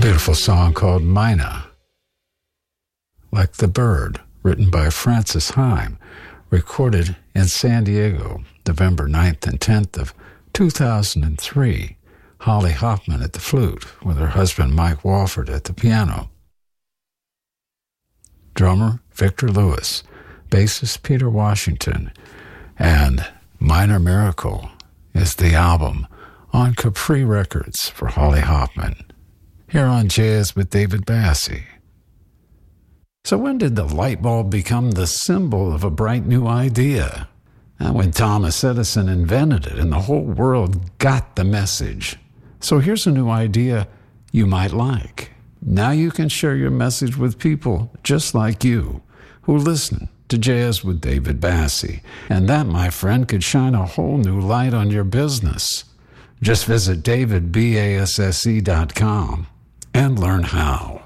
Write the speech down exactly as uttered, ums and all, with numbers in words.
beautiful song called Mina. Like the Bird, written by Francis Heim, recorded in San Diego, November ninth and tenth of two thousand three. Holly Hoffman at the flute, with her husband Mike Walford at the piano. Drummer Victor Lewis, bassist Peter Washington, and Minor Miracle is the album on Capri Records for Holly Hoffman, here on Jazz with David Bassie. So when did the light bulb become the symbol of a bright new idea? And when Thomas Edison invented it and the whole world got the message. So here's a new idea you might like. Now you can share your message with people just like you who listen to Jazz with David Bassie. And that, my friend, could shine a whole new light on your business. Just visit david basse dot com and learn how.